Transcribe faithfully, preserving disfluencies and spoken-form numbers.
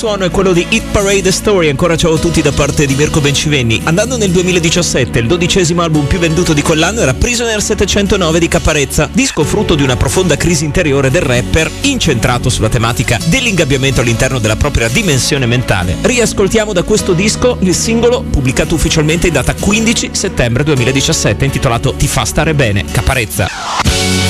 suono è quello di Hit Parade Story. Ancora ciao a tutti da parte di Mirko Bencivenni. Andando nel duemiladiciassette, il dodicesimo album più venduto di quell'anno era Prisoner settecentonove di Caparezza, disco frutto di una profonda crisi interiore del rapper, incentrato sulla tematica dell'ingabbiamento all'interno della propria dimensione mentale. Riascoltiamo da questo disco il singolo pubblicato ufficialmente in data quindici settembre duemiladiciassette, intitolato Ti fa stare bene, Caparezza.